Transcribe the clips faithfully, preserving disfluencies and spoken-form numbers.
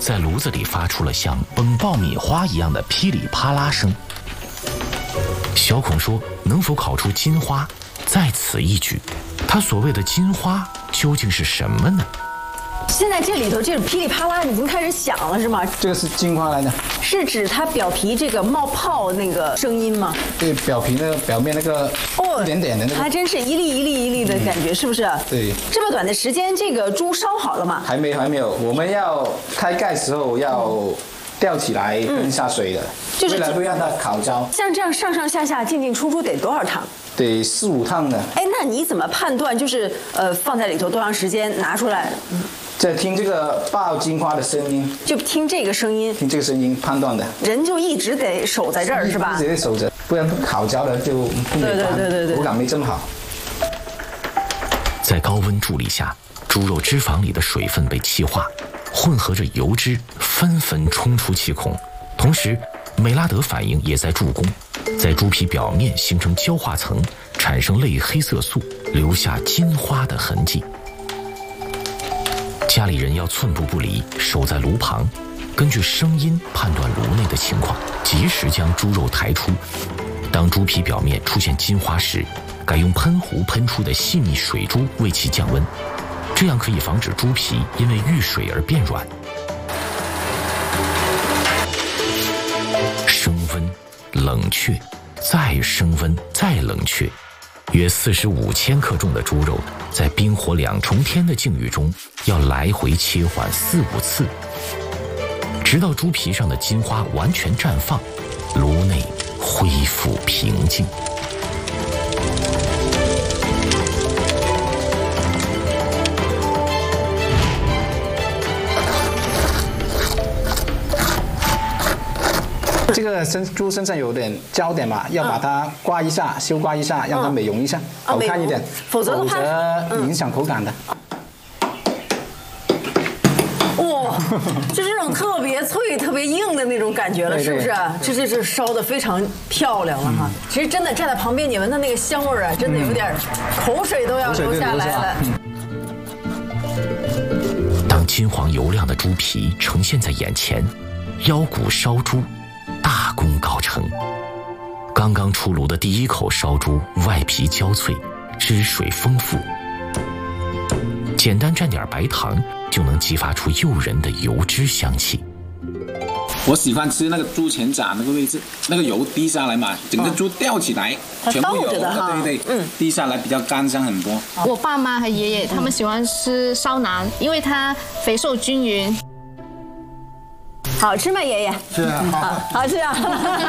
在炉子里发出了像崩爆米花一样的噼里啪啦声。小孔说：“能否烤出金花，在此一举。”他所谓的金花究竟是什么呢？ 现在这里头这种噼里啪啦已经开始响了，是吗？ 这个是金花来的， 是指它表皮这个冒泡那个声音吗？ 对，表皮那个表面那个一点点的那个， 还真是一粒一粒一粒的感觉，嗯、是不是？ 对。这么短的时间，这个猪烧好了吗？ 还没，还没有。我们要开盖时候要吊起来喷下水的，嗯、就是为了不让它烤焦。 像这样上上下下进进出出得多少趟？ 得四五趟的。 哎，那你怎么判断？就是呃，放在里头多长时间拿出来？嗯。 在听这个爆金花的声音， 就听这个声音， 听这个声音判断的。 人就一直得守在这儿，是吧？ 一直得守着，不然烤焦了就不美观，对对对对，口感没这么好。 在高温助力下，猪肉脂肪里的水分被气化，混合着油脂纷纷冲出气孔，同时美拉德反应也在助攻，在猪皮表面形成焦化层，产生类黑色素，留下金花的痕迹。家里人要寸步不离，守在炉旁，根据声音判断炉内的情况，及时将猪肉抬出。当猪皮表面出现金花时，改用喷壶喷出的细密水珠为其降温，这样可以防止猪皮因为遇水而变软。升温、冷却，再升温，再冷却。约四十五千克重的猪肉，在冰火两重天的境遇中，要来回切换四五次，直到猪皮上的金花完全绽放，炉内恢复平静。 这个身猪身上有点焦点嘛，要把它刮一下、修刮一下，让它美容一下，好看一点， 否则的话影响口感的。 哇，就这种特别脆、特别硬的那种感觉了，是不是？这这这烧的非常漂亮了哈。其实真的站在旁边，你闻到那个香味啊，真的有点口水都要流下来了。 当金黄油亮的猪皮呈现在眼前，腰骨烧猪大功告成。刚刚出炉的第一口烧猪，外皮焦脆，汁水丰富，简单蘸点白糖就能激发出诱人的油脂香气。 我喜欢吃那个猪前掌那个位置，那个油滴下来嘛，整个猪吊起来， 哦、 全部有， 对对对，嗯，滴下来比较干香很多。 我爸妈和爷爷他们喜欢吃烧腩，因为它肥瘦均匀。 好吃吗，爷爷？ 是啊， 好，好吃啊！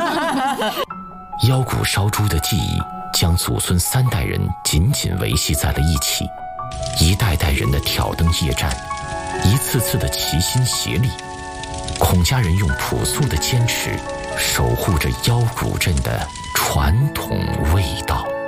腰骨烧猪的记忆将祖孙三代人紧紧维系在了一起，一代代人的挑灯夜战，一次次的齐心协力，孔家人用朴素的坚持守护着腰骨镇的传统味道。